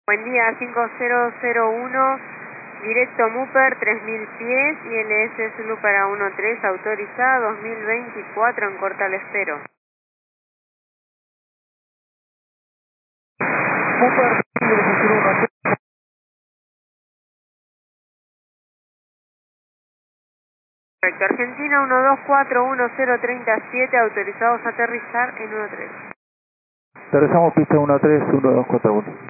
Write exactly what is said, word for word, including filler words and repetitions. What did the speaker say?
Buen día, cinco cero cero uno, directo Muper, tres mil pies, y L S Zulu para uno tres, autorizada dos mil veinticuatro, en corta al espero. Muper, Correcto, Argentina uno dos cuatro uno cero tres siete, autorizados a aterrizar en uno tres. aterrizamos pista uno tres uno dos cuatro uno.